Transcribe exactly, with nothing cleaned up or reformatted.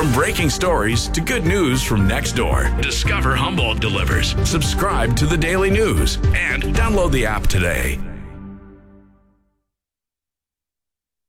From breaking stories to good news from next door, Discover Humboldt delivers. Subscribe to the Daily News and download the app today.